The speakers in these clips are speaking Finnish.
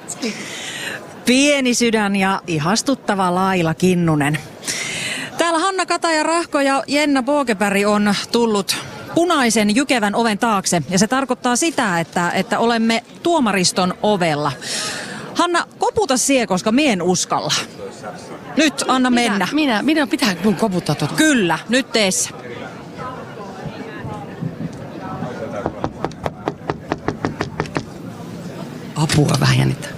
Pieni sydän ja ihastuttava Laila Kinnunen. Täällä Hanna Kataja-Rahko ja Jenna Bågeberg on tullut punaisen jykevän oven taakse. Ja se tarkoittaa sitä, että olemme tuomariston ovella. Hanna, koputa sie, koska mie en uskalla. Nyt, anna mennä. Minä pitää mun koputtaa tuota. Kyllä, nyt teessä. Apua vähän jännittää.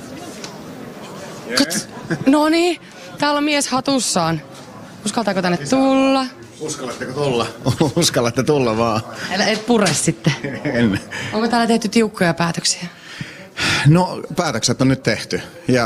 No niin, täällä on mies hatussaan. Uskaltaako tänne tulla? Uskallatteko tulla? Uskallatte tulla vaan. Et pure sitten. En. Onko täällä tehty tiukkoja päätöksiä? No, päätökset on nyt tehty.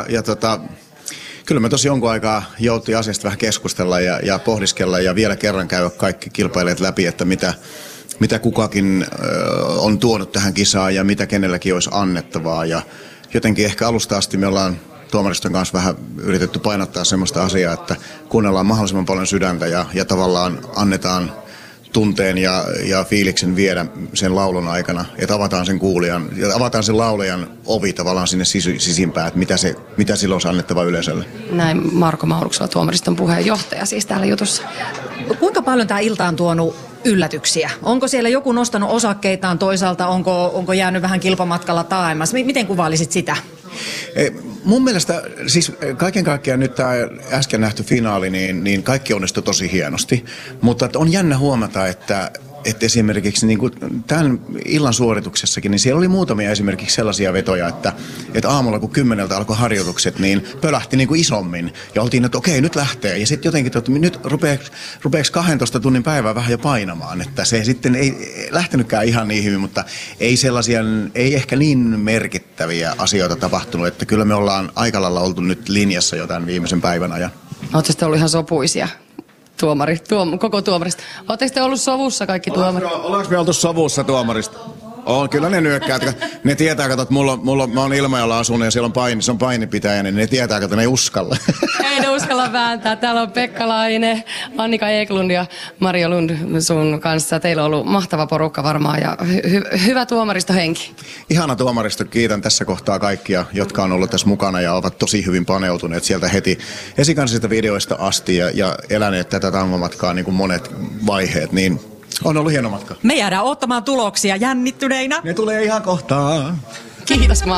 Kyllä me tosi jonkun aikaa jouttiin asiasta vähän keskustella ja pohdiskella ja vielä kerran käydä kaikki kilpailijat läpi, että mitä kukakin on tuonut tähän kisaan ja mitä kenelläkin olisi annettavaa. Ja jotenkin ehkä alusta asti me ollaan tuomariston kanssa vähän yritetty painottaa semmoista asiaa, että kuunnellaan mahdollisimman paljon sydäntä ja tavallaan annetaan tunteen ja fiiliksen viedä sen laulun aikana, että avataan sen kuulijan ja avataan sen laulajan ovi tavallaan sinne sisimpään, että mitä silloin on annettava yleisölle. Näin Marko Mauruksella, tuomariston puheenjohtaja siis täällä jutussa. Kuinka paljon tämä ilta on tuonut yllätyksiä? Onko siellä joku nostanut osakkeitaan toisaalta, onko jäänyt vähän kilpamatkalla taaemmas? Miten kuvailisit sitä? Mun mielestä siis kaiken kaikkiaan nyt tämä äsken nähty finaali, niin kaikki onnistui tosi hienosti, mutta on jännä huomata, että esimerkiksi niin kuin tämän illan suorituksessakin, niin siellä oli muutamia esimerkiksi sellaisia vetoja, että aamulla kun 10 alkoi harjoitukset, niin pölähti niin kuin isommin. Ja oltiin, että okei, nyt lähtee. Ja sitten jotenkin, että nyt rupeeksi 12 tunnin päivää vähän jo painamaan. Että se sitten ei lähtenytkään ihan niin hyvin, mutta ei ehkä niin merkittäviä asioita tapahtunut. Että kyllä me ollaan aika lailla oltu nyt linjassa jo tämän viimeisen päivän ajan. Oletko sitten ollut ihan sopuisia? Koko tuomarista. Oletteko te ollut sovussa kaikki tuomarit? Ollaanko me oltu sovussa tuomarista? On, kyllä ne nyökkää. Ne tietää, että mä oon Ilmajolla asunut ja siellä on se on painipitäjä, niin ne tietää, että ne ei uskalla. Ei ne uskalla vääntää. Täällä on Pekka Laine, Annika Eklund ja Maria Lund sun kanssa. Teillä on ollut mahtava porukka varmaan ja hyvä tuomaristohenki. Ihana tuomaristo. Kiitän tässä kohtaa kaikkia, jotka on ollut tässä mukana ja ovat tosi hyvin paneutuneet sieltä heti esikansista videoista asti ja eläneet tätä tangomatkaa niin kuin monet vaiheet. Niin on ollut hieno matka. Me jäädään ottamaan tuloksia jännittyneinä. Ne tulee ihan kohtaa. Kiitos.